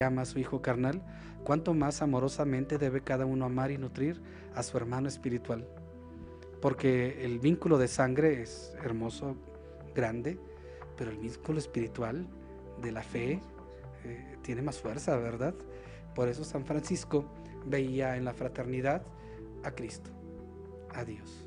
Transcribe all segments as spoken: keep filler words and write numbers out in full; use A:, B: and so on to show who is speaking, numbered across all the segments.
A: ama a su hijo carnal, cuánto más amorosamente debe cada uno amar y nutrir a su hermano espiritual. Porque el vínculo de sangre es hermoso, grande, pero el vínculo espiritual de la fe eh, tiene más fuerza, ¿verdad? Por eso San Francisco veía en la fraternidad a Cristo, a Dios.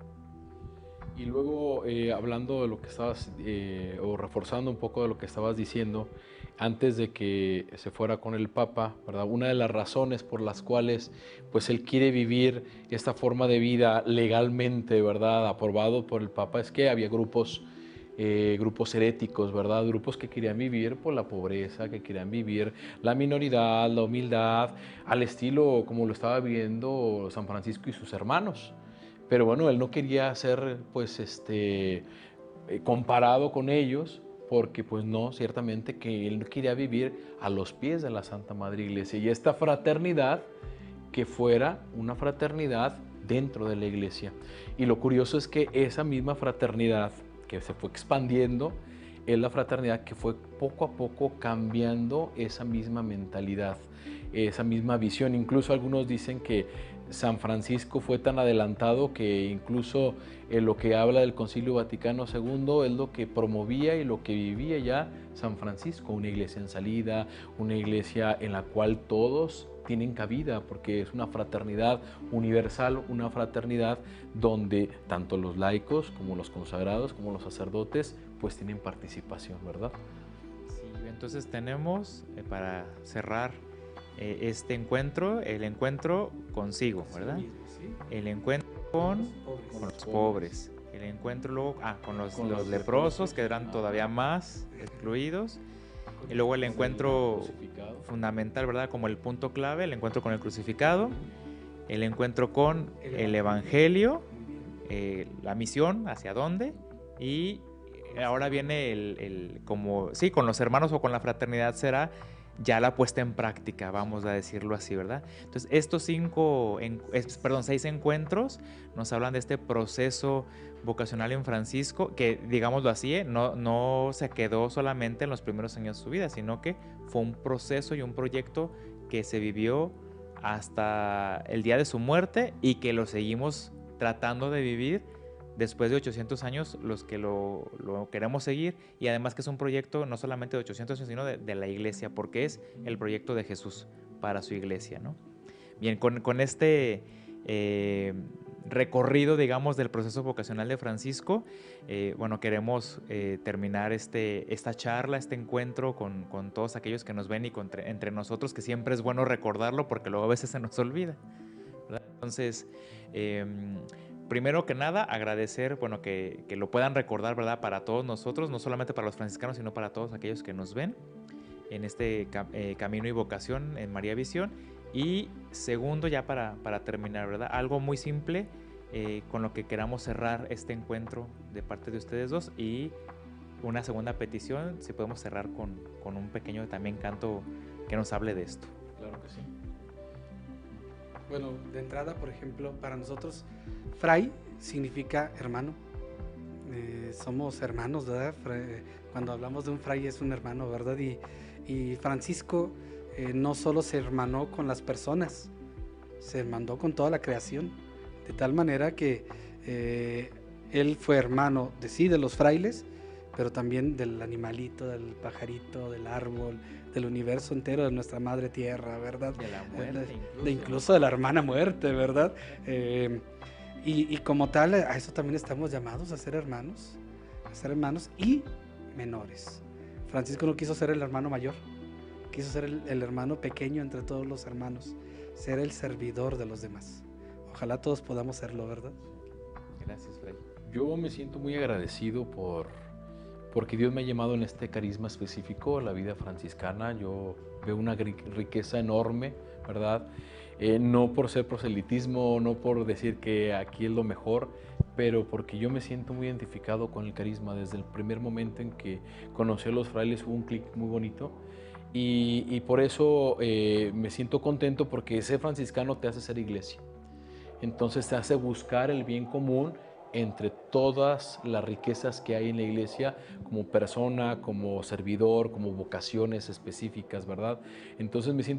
B: Y luego, eh, hablando de lo que estabas, eh, o reforzando un poco de lo que estabas diciendo, antes de que se fuera con el Papa, ¿verdad? Una de las razones por las cuales pues él quiere vivir esta forma de vida legalmente, ¿verdad? Aprobado por el Papa, es que había grupos, eh, grupos heréticos, ¿verdad? Grupos que querían vivir por la pobreza, que querían vivir la minoridad, la humildad, al estilo como lo estaba viviendo San Francisco y sus hermanos. Pero bueno, él no quería ser pues este eh, comparado con ellos, porque pues no, ciertamente que él no quería vivir a los pies de la Santa Madre Iglesia, y esta fraternidad que fuera una fraternidad dentro de la Iglesia. Y lo curioso es que esa misma fraternidad que se fue expandiendo es la fraternidad que fue poco a poco cambiando esa misma mentalidad, esa misma visión. Incluso algunos dicen que San Francisco fue tan adelantado que incluso eh, lo que habla del Concilio Vaticano segundo es lo que promovía y lo que vivía ya San Francisco, una iglesia en salida, una iglesia en la cual todos tienen cabida, porque es una fraternidad universal, una fraternidad donde tanto los laicos como los consagrados, como los sacerdotes, pues tienen participación, ¿verdad?
C: Sí, entonces tenemos, eh, para cerrar eh, este encuentro, el encuentro consigo, ¿verdad?
A: Sí, mismo, ¿sí?
C: El encuentro con,
A: Los pobres.
C: con los pobres, el encuentro luego ah, con los,
B: Con
C: los
B: los
C: leprosos,
B: leprosos,
C: que eran
B: ah.
C: todavía más excluidos, y luego el encuentro
B: Crucificado.
C: fundamental, ¿verdad? Como el punto clave, el encuentro con el crucificado, el encuentro con el evangelio,
A: Muy bien.
C: eh, la misión, hacia dónde, y ahora viene el, el, como, sí, con los hermanos o con la fraternidad será ya la puesta en práctica, vamos a decirlo así, ¿verdad? Entonces, estos cinco, en, es, perdón, seis encuentros nos hablan de este proceso vocacional en Francisco, que, digámoslo así, ¿eh? no, no se quedó solamente en los primeros años de su vida, sino que fue un proceso y un proyecto que se vivió hasta el día de su muerte y que lo seguimos tratando de vivir después de ochocientos años, los que lo, lo queremos seguir, y además que es un proyecto no solamente de ochocientos años, sino de, de la iglesia, porque es el proyecto de Jesús para su iglesia, ¿no? Bien, con, con este eh, recorrido, digamos, del proceso vocacional de Francisco, eh, bueno, queremos eh, terminar este, esta charla, este encuentro con, con todos aquellos que nos ven y con, entre nosotros, que siempre es bueno recordarlo porque luego a veces se nos olvida, ¿verdad? Entonces, eh, primero que nada, agradecer, bueno, que, que lo puedan recordar, ¿verdad? Para todos nosotros, no solamente para los franciscanos, sino para todos aquellos que nos ven en este eh, camino y vocación en María Visión. Y segundo, ya para, para terminar, ¿verdad? Algo muy simple eh, con lo que queramos cerrar este encuentro de parte de ustedes dos, y una segunda petición, si podemos cerrar con, con un pequeño también canto que nos hable de esto.
B: Claro que sí.
A: Bueno, de entrada, por ejemplo, para nosotros, fray significa hermano. Eh, somos hermanos, ¿verdad? Cuando hablamos de un fray es un hermano, ¿verdad? Y, y Francisco eh, no solo se hermanó con las personas, se hermanó con toda la creación, de tal manera que eh, él fue hermano de sí, de los frailes, pero también del animalito, del pajarito, del árbol, del universo entero, de nuestra madre tierra, ¿verdad?
C: De la muerte,
A: de,
C: incluso.
A: De incluso de la hermana muerte, ¿verdad? Eh, y, y como tal, a eso también estamos llamados, a ser hermanos, a ser hermanos y menores. Francisco no quiso ser el hermano mayor, quiso ser el, el hermano pequeño entre todos los hermanos, ser el servidor de los demás. Ojalá todos podamos serlo, ¿verdad?
C: Gracias, Fray.
B: Yo me siento muy agradecido por, porque Dios me ha llamado en este carisma específico a la vida franciscana. Yo veo una riqueza enorme, ¿verdad? Eh, no por ser proselitismo, no por decir que aquí es lo mejor, pero porque yo me siento muy identificado con el carisma. Desde el primer momento en que conocí a los frailes hubo un clic muy bonito, y, y por eso eh, me siento contento, porque ser franciscano te hace ser iglesia. Entonces te hace buscar el bien común entre todas las riquezas que hay en la iglesia, como persona, como servidor, como vocaciones específicas, ¿verdad? Entonces me siento